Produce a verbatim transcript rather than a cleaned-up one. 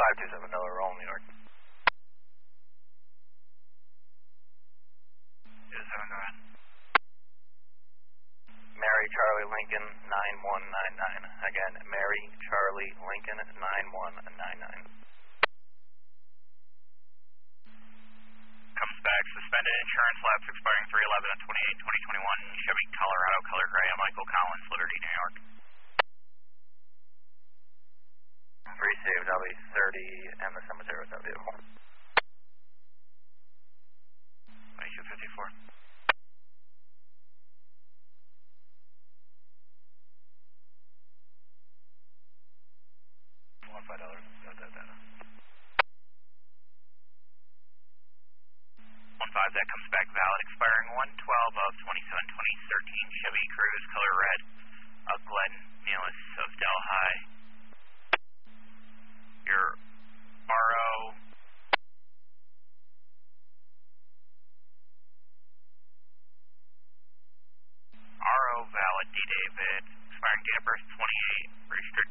five two seven Delaware, roll New York. two seven, go ahead. Mary Charlie Lincoln nine one nine nine. Again, Mary Charlie Lincoln nine one nine nine. Comes back, suspended insurance lapse expiring three eleven of twenty-eight twenty twenty-one, Chevy Colorado, color gray, Michael Collins, Liberty, New York. Received, I'll be thirty and the cemetery with that vehicle. twenty-two fifty-four. One five dollars, got that data. One five, that comes back valid, expiring one twelve of twenty-seven twenty thirteen, Chevy Cruze, color red, uh, Glenn Nealis of Delhi. Your R O R O valid, D David, expiring date of birth twenty-eight, registered